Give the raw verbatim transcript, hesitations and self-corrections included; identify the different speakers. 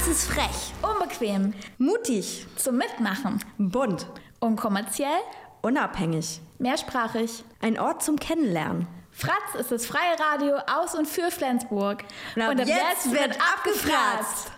Speaker 1: Es ist frech,
Speaker 2: unbequem,
Speaker 1: mutig,
Speaker 2: zum Mitmachen,
Speaker 1: bunt,
Speaker 2: unkommerziell,
Speaker 1: unabhängig,
Speaker 2: mehrsprachig.
Speaker 1: Ein Ort zum Kennenlernen.
Speaker 2: Fratz ist das freie Radio aus und für Flensburg.
Speaker 1: Und ab, und ab jetzt, jetzt wird abgefratzt.